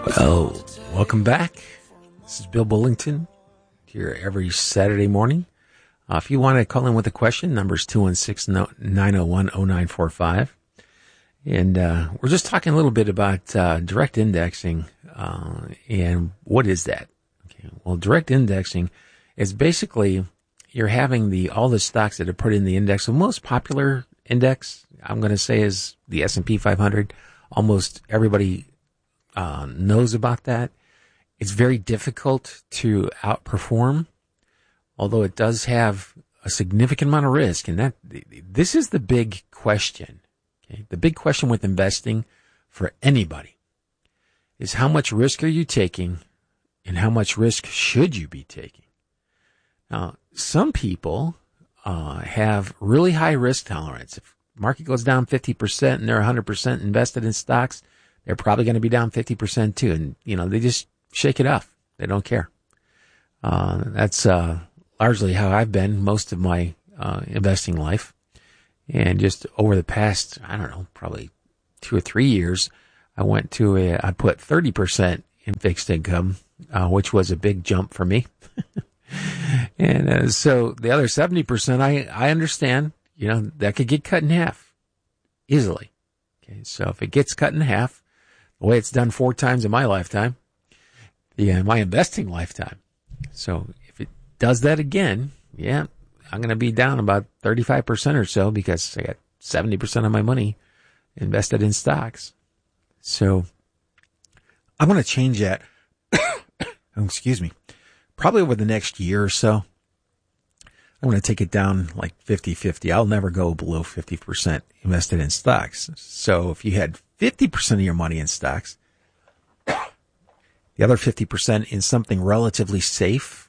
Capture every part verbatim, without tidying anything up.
Well, welcome back. This is Bill Bullington here every Saturday morning. Uh, if you want to call in with a question, number is two one six, nine oh one, oh nine four five. And uh, we're just talking a little bit about uh, direct indexing uh, and what is that? Okay. Well, direct indexing is basically you're having the all the stocks that are put in the index. The most popular index, I'm going to say, is the S and P five hundred. Almost everybody uh, knows about that. It's very difficult to outperform, although it does have a significant amount of risk. And that this is the big question. Okay? The big question with investing for anybody is how much risk are you taking and how much risk should you be taking? Now, some people uh, have really high risk tolerance. If the market goes down fifty percent and they're one hundred percent invested in stocks, they're probably going to be down fifty percent too. And, you know, they just shake it off. They don't care. Uh, that's uh, largely how I've been most of my uh, investing life. And just over the past, I don't know, probably two or three years, I went to a, I put thirty percent in fixed income, uh, which was a big jump for me. And uh, so the other seventy percent, I, I understand, you know, that could get cut in half easily. Okay, so if it gets cut in half, the way it's done four times in my lifetime, yeah, my investing lifetime. So if it does that again, yeah, I'm going to be down about thirty-five percent or so because I got seventy percent of my money invested in stocks. So I'm going to change that. Oh, excuse me. Probably over the next year or so, I'm going to take it down like fifty-fifty. I'll never go below fifty percent invested in stocks. So if you had fifty percent of your money in stocks, the other fifty percent in something relatively safe.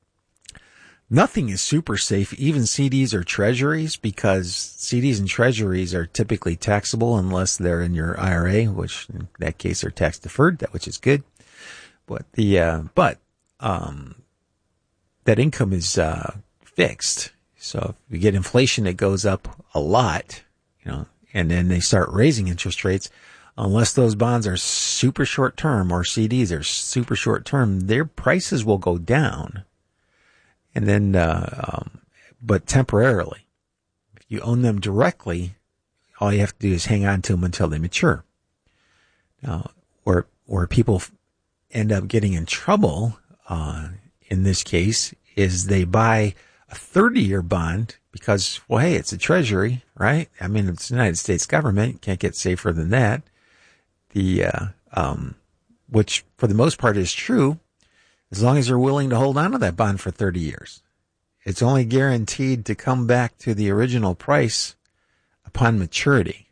Nothing is super safe, even C Ds or treasuries, because C Ds and treasuries are typically taxable unless they're in your I R A, which in that case are tax deferred, that which is good. But the uh, but um, that income is uh, fixed. So if you get inflation that goes up a lot, you know, and then they start raising interest rates, unless those bonds are super short term or C Ds are super short term, their prices will go down. And then, uh, um, but temporarily. If you own them directly, all you have to do is hang on to them until they mature. Now, where, where people end up getting in trouble, uh, in this case, is they buy a thirty-year bond because, well, hey, it's a treasury, right? I mean, it's the United States government. Can't get safer than that. The, uh, um, which for the most part is true, as long as you're willing to hold on to that bond for thirty years. It's only guaranteed to come back to the original price upon maturity.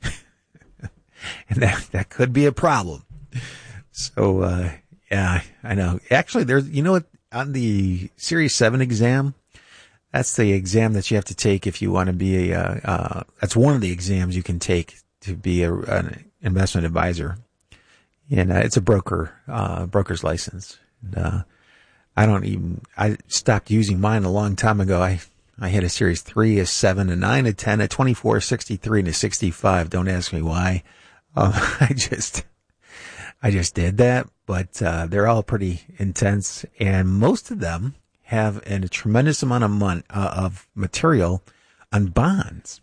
And that, that could be a problem. So, uh, yeah, I know. Actually, there's, you know what, on the Series seven exam, that's the exam that you have to take if you want to be a, uh, uh, that's one of the exams you can take to be a, an investment advisor. And uh, it's a broker, uh, broker's license. And, uh, I don't even, I stopped using mine a long time ago. I, I had a Series three, a seven, a nine, a ten, a twenty-four, a sixty-three, and a sixty-five. Don't ask me why. Um, I just, I just did that, but, uh, they're all pretty intense, and most of them have an, a tremendous amount of mon- uh, of material on bonds.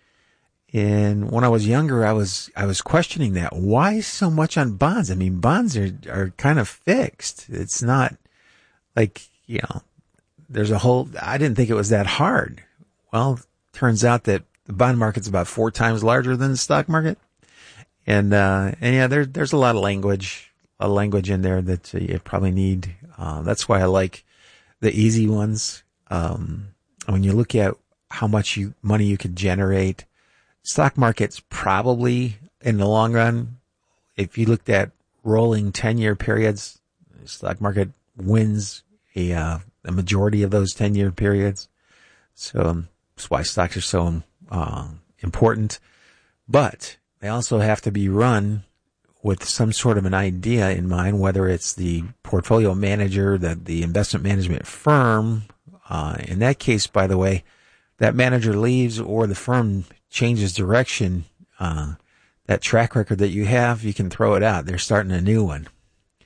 And when I was younger, I was, I was questioning that. Why so much on bonds? I mean, bonds are, are kind of fixed. It's not like, you know, there's a whole, I didn't think it was that hard. Well, turns out that the bond market's about four times larger than the stock market. And, uh, and yeah, there, there's a lot of language, a lot of language in there that uh, you probably need. Uh, that's why I like the easy ones. Um, when you look at how much you, money you could generate, stock market's probably in the long run, if you looked at rolling ten year periods, the stock market wins a, uh, a majority of those ten year periods. So um, that's why stocks are so, uh, important, but they also have to be run with some sort of an idea in mind, whether it's the portfolio manager, the, the investment management firm. Uh, in that case, by the way, that manager leaves or the firm changes direction, uh, that track record that you have, you can throw it out. They're starting a new one.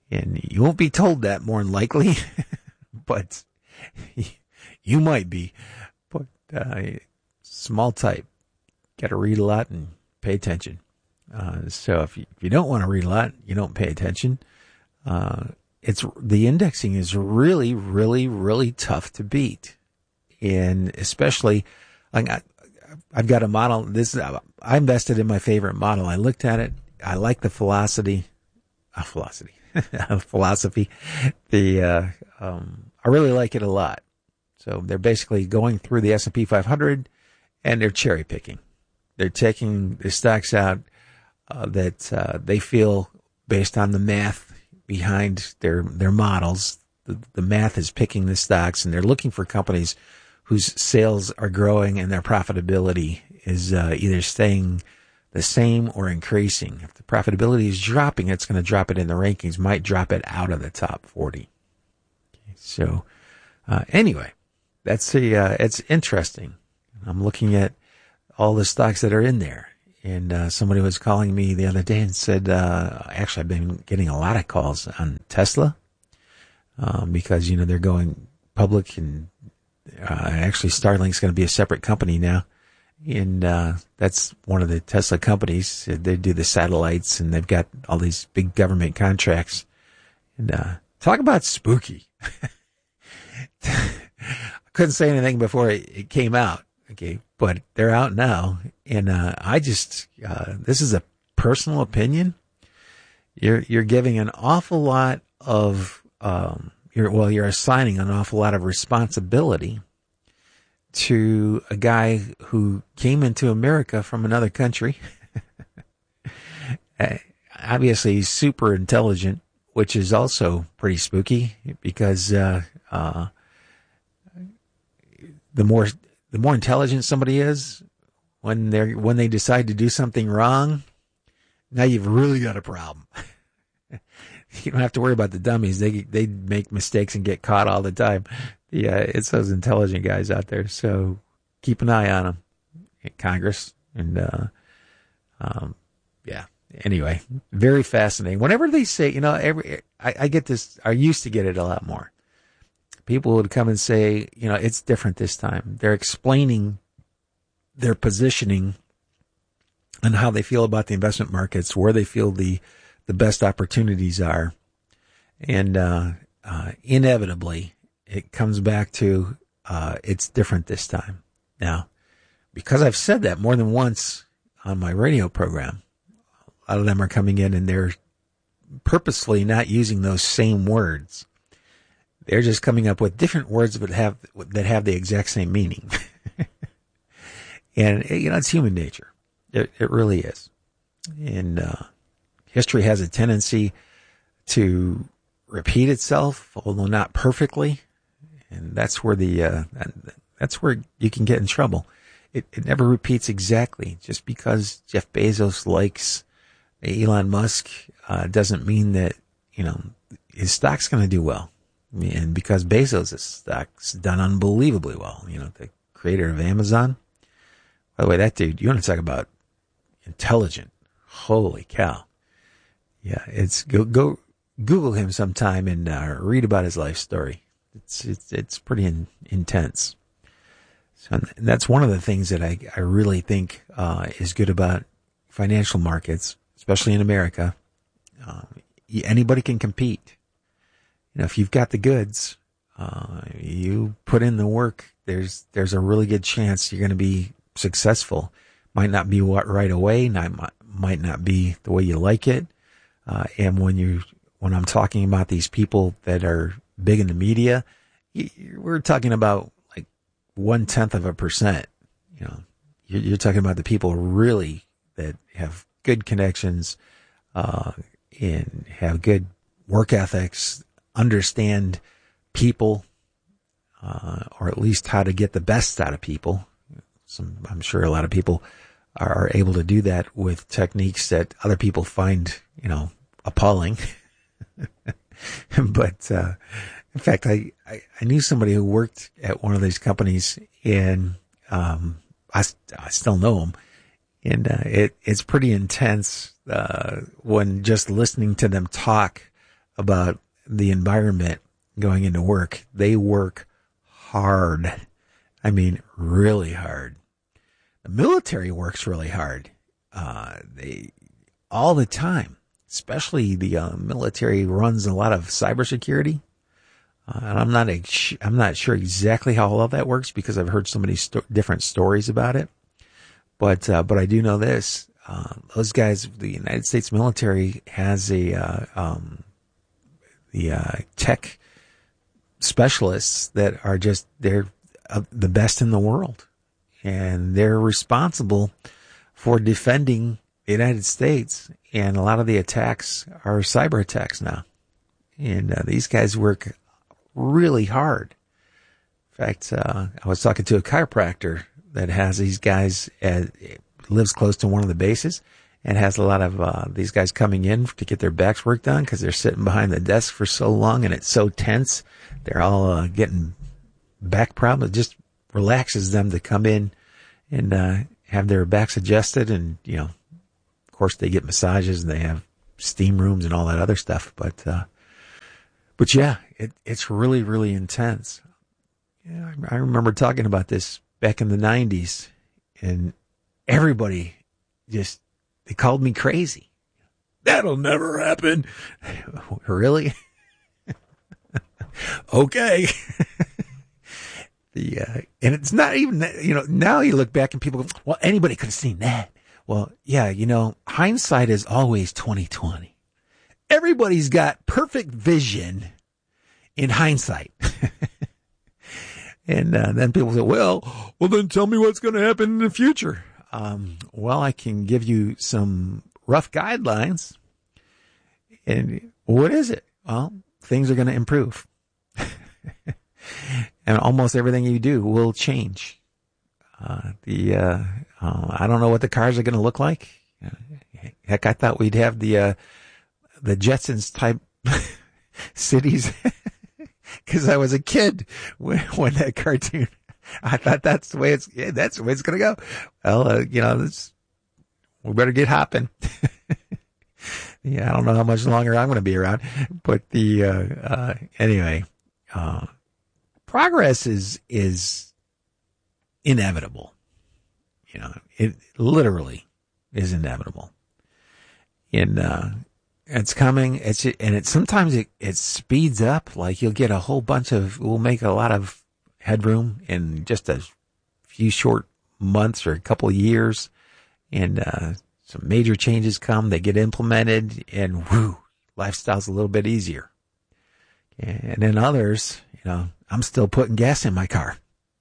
And you won't be told that more than likely, but you might be. But uh, small type. Got to read a lot and pay attention. Uh, so if you, if you don't want to read a lot, you don't pay attention. Uh, it's the indexing is really, really, really tough to beat, and especially I, I've got a model. This I invested in my favorite model. I looked at it. I like the philosophy. Uh, philosophy. philosophy. The uh, um, I really like it a lot. So they're basically going through the S and P five hundred and they're cherry picking. They're taking the stocks out uh, that uh, they feel, based on the math behind their their models, the, the math is picking the stocks, and they're looking for companies whose sales are growing and their profitability is uh, either staying the same or increasing. If the profitability is dropping, it's going to drop it in the rankings, might drop it out of the top forty. Okay, so uh, anyway, that's the, uh, it's interesting. I'm looking at all the stocks that are in there. And uh, somebody was calling me the other day and said, uh, actually, I've been getting a lot of calls on Tesla um, because, you know, they're going public, and uh, actually Starlink's going to be a separate company now. And uh, that's one of the Tesla companies. They do the satellites, and they've got all these big government contracts. And uh, talk about spooky. I couldn't say anything before it, it came out. Okay, but they're out now. And uh, I just, uh, this is a personal opinion. You're you're giving an awful lot of, um, you're well, you're assigning an awful lot of responsibility to a guy who came into America from another country. Obviously, he's super intelligent, which is also pretty spooky because uh, uh, the more the more intelligent somebody is, when they when they decide to do something wrong, now you've really got a problem. You don't have to worry about the dummies; they they make mistakes and get caught all the time. Yeah, it's those intelligent guys out there. So keep an eye on them, Congress. And, uh, um, yeah, anyway, very fascinating. Whenever they say, you know, every, I, I get this, I used to get it a lot more. People would come and say, you know, it's different this time. They're explaining their positioning and how they feel about the investment markets, where they feel the, the best opportunities are. And, uh, uh, inevitably, it comes back to, uh, it's different this time. Now, because I've said that more than once on my radio program, a lot of them are coming in and they're purposely not using those same words. They're just coming up with different words that have, that have the exact same meaning. And, you know, it's human nature. It, it really is. And, uh, history has a tendency to repeat itself, although not perfectly. And that's where the, uh, that's where you can get in trouble. It, it never repeats exactly. Just because Jeff Bezos likes Elon Musk, uh, doesn't mean that, you know, his stock's going to do well. And because Bezos' stock's done unbelievably well, you know, the creator of Amazon. By the way, that dude, you want to talk about intelligent. Holy cow. Yeah, it's, go, go, Google him sometime and uh, read about his life story. It's it's it's pretty in, intense. So and that's one of the things that I I really think uh, is good about financial markets, especially in America. Uh, anybody can compete. You know, if you've got the goods, uh, you put in the work. There's there's a really good chance you're going to be successful. Might not be what right away. Not might not be the way you like it. Uh, and when you when I'm talking about these people that are big in the media, we're talking about like one tenth of a percent. You know, you're, you're talking about the people really that have good connections, uh, and have good work ethics, understand people, uh, or at least how to get the best out of people. Some, I'm sure a lot of people are able to do that with techniques that other people find, you know, appalling. But, uh, in fact, I, I, I knew somebody who worked at one of these companies, and, um, I, I still know him. And, uh, it, it's pretty intense, uh, when just listening to them talk about the environment going into work. They work hard. I mean, really hard. The military works really hard. Uh, they, all the time, especially the uh, military runs a lot of cybersecurity. Uh, and I'm not, a, I'm not sure exactly how all of that works because I've heard so many sto- different stories about it. But, uh, but I do know this. Uh, those guys, the United States military has a, uh, um, the, uh, tech specialists that are just, they're uh, the best in the world. And they're responsible for defending the United States. And a lot of the attacks are cyber attacks now. And uh, these guys work really hard. In fact, uh, I was talking to a chiropractor that has these guys, at, lives close to one of the bases, and has a lot of uh, these guys coming in to get their backs worked on because they're sitting behind the desk for so long and it's so tense. They're all uh, getting back problems. It just relaxes them to come in and uh, have their backs adjusted. And, you know, of course, they get massages and they have steam rooms and all that other stuff. But, uh, but yeah, it, it's really, really intense. Yeah, I, I remember talking about this back in the nineties, and everybody just, they called me crazy. That'll never happen. Really? Okay. the, uh, and it's not even that, you know, now you look back and people go, well, anybody could have seen that. Well, yeah, you know, hindsight is always twenty twenty. Everybody's got perfect vision in hindsight. And uh, then people say, well, well, then tell me what's going to happen in the future. Um, well, I can give you some rough guidelines. And what is it? Well, things are going to improve. And almost everything you do will change. Uh, the, uh, uh, I don't know what the cars are going to look like. Heck, I thought we'd have the, uh, the Jetsons type cities. Cause I was a kid when, when that cartoon, I thought that's the way it's, yeah, that's the way it's going to go. Well, uh, you know, this, we better get hopping. Yeah. I don't know how much longer I'm going to be around, but the, uh, uh, anyway, uh, progress is, is inevitable. You know, it literally is inevitable. And, uh, it's coming. It's, and it, sometimes it, it speeds up. Like you'll get a whole bunch of, we'll make a lot of headroom in just a few short months or a couple of years. And, uh, some major changes come, they get implemented, and whoo, lifestyle's a little bit easier. And then others, you know, I'm still putting gas in my car.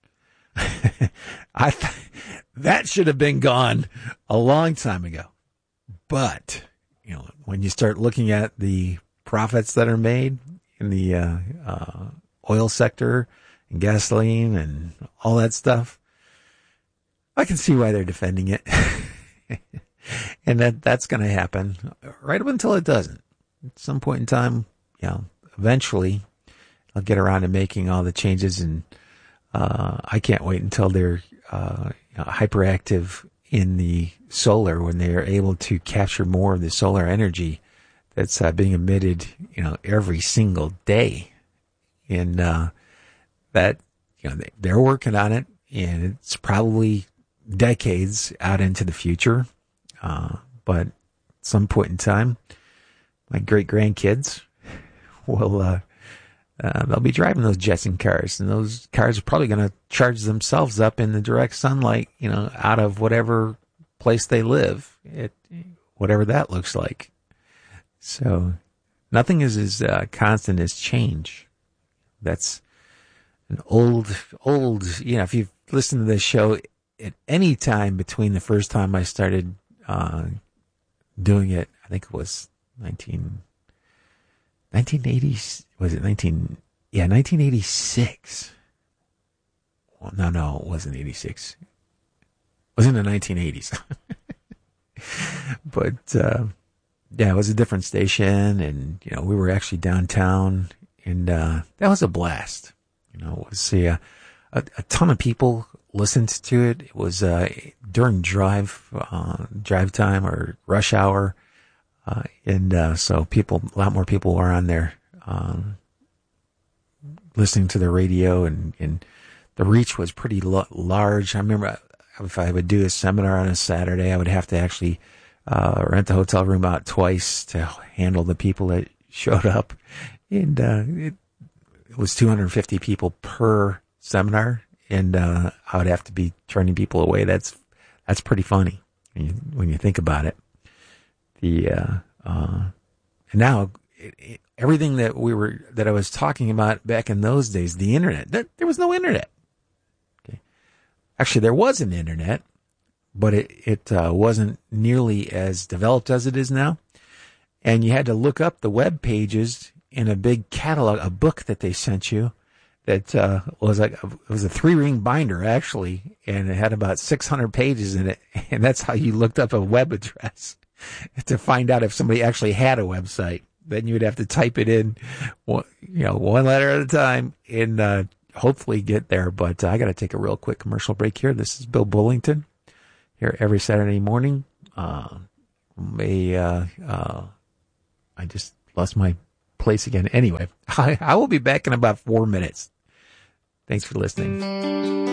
I, th- that should have been gone a long time ago. But, you know, when you start looking at the profits that are made in the uh, uh, oil sector and gasoline and all that stuff, I can see why they're defending it. And that that's going to happen right up until it doesn't. At some point in time, you know, eventually I'll get around to making all the changes, and uh, I can't wait until they're uh, you know, hyperactive in the solar, when they are able to capture more of the solar energy that's uh, being emitted, you know, every single day. And uh, that, you know, they, they're working on it, and it's probably decades out into the future. Uh, but at some point in time, my great grandkids will, uh, uh, they'll be driving those Jetson cars, and those cars are probably going to charge themselves up in the direct sunlight, you know, out of whatever place they live, it, whatever that looks like. So nothing is as uh, constant as change. That's an old, old, you know, if you've listened to this show at any time between the first time I started uh, doing it, I think it was nineteen, nineteen eighty, was it nineteen, yeah, nineteen eighty-six. Well, no, no, it wasn't eighty-six. It was in the nineteen eighties. But, uh, yeah, it was a different station, and, you know, we were actually downtown, and, uh, that was a blast. You know, it was a, a, a ton of people listened to it. It was, uh, during drive, uh, drive time or rush hour. Uh, and uh, so people, a lot more people were on there um, listening to the radio, and, and the reach was pretty lo- large. I remember if I would do a seminar on a Saturday, I would have to actually uh, rent the hotel room out twice to handle the people that showed up. And uh, it, it was two hundred fifty people per seminar, and uh, I would have to be turning people away. That's that's pretty funny when you, when you think about it. The uh, uh, and now it, it, everything that we were that I was talking about back in those days, the internet. There, there was no internet. Okay, actually, there was an internet, but it it uh, wasn't nearly as developed as it is now. And you had to look up the web pages in a big catalog, a book that they sent you that uh, was like a, it was a three ring binder actually, and it had about six hundred pages in it, and that's how you looked up a web address to find out if somebody actually had a website. Then you would have to type it in, one, you know, one letter at a time, and uh, hopefully get there. But uh, I got to take a real quick commercial break here. This is Bill Bullington here every Saturday morning. Uh, may uh, uh, I just lost my place again. Anyway, I, I will be back in about four minutes. Thanks for listening.